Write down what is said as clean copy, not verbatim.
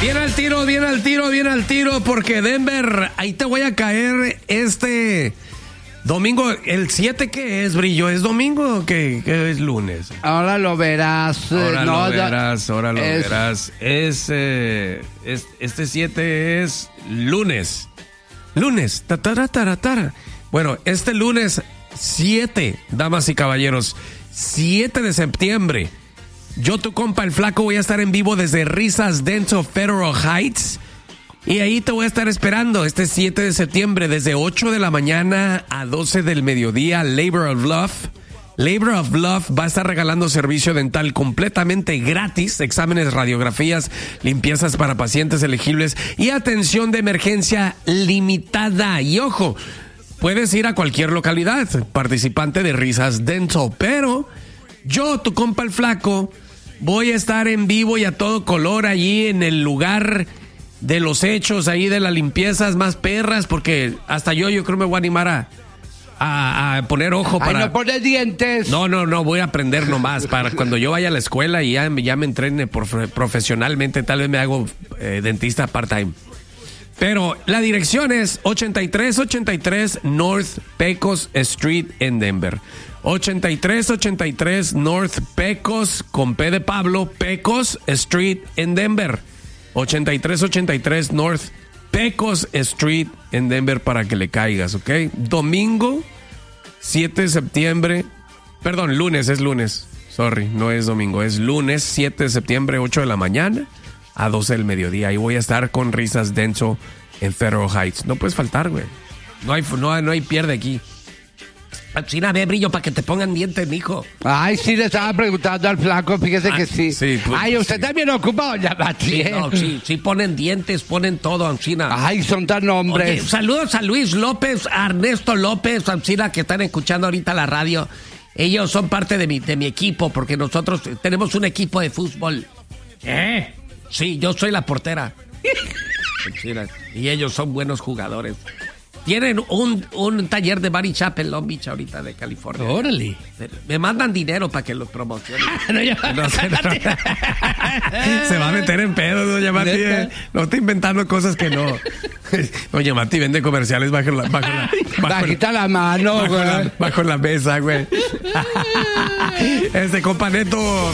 Bien al tiro, porque Denver, ahí te voy a caer este domingo. ¿El 7 qué es, Brillo? ¿Es domingo o qué es lunes? Ahora lo verás. Ahora lo verás. Este 7 es lunes. Taratara. Bueno, este lunes 7, damas y caballeros, 7 de septiembre. Yo, tu compa, el Flaco, voy a estar en vivo desde Risas Denso Federal Heights. Y ahí te voy a estar esperando este 7 de septiembre desde 8 de la mañana a 12 del mediodía. Labor of Love va a estar regalando servicio dental completamente gratis, exámenes, radiografías, limpiezas para pacientes elegibles y atención de emergencia limitada. Y ojo, puedes ir a cualquier localidad participante de Risas Dental, pero yo, tu compa el Flaco, voy a estar en vivo y a todo color allí en el lugar de los hechos, ahí de las limpiezas más perras, porque hasta yo creo me voy a animar a poner ojo para... Ay, no pones dientes. No, voy a aprender nomás para cuando yo vaya a la escuela y ya me entrene profesionalmente, tal vez me hago dentista part-time. Pero la dirección es 8383 North Pecos Street en Denver. 8383 North Pecos, con P de Pablo, Pecos Street en Denver. 8383 North Pecos Street en Denver para que le caigas, ¿ok? Domingo 7 de septiembre. Perdón, lunes, es lunes. Sorry, no es domingo, es lunes 7 de septiembre, 8 de la mañana a 12 del mediodía. Ahí voy a estar con Risas Denso en Federal Heights. No puedes faltar, güey. No hay pierde aquí. China, ve, Brillo, para que te pongan dientes, mijo. Ay, sí, le estaba preguntando al Flaco, fíjese que sí. Ay, usted sí. También ocupa, doña Mati. Sí, ponen dientes, ponen todo, Ancina. Ay, son tan hombres. Oye, saludos a Luis López, a Ernesto López, Ancina, que están escuchando ahorita la radio. Ellos son parte de mi equipo, porque nosotros tenemos un equipo de fútbol. Sí, yo soy la portera. Ancina, y ellos son buenos jugadores. Tienen un taller de body shop en Long Beach ahorita de California. Órale. Me mandan dinero para que los promocione. No, Se va a meter en pedo, doña Mati. No está inventando cosas que no. Doña Mati vende comerciales bajita la mano, güey. Bajo la mesa, güey. Compa Neto.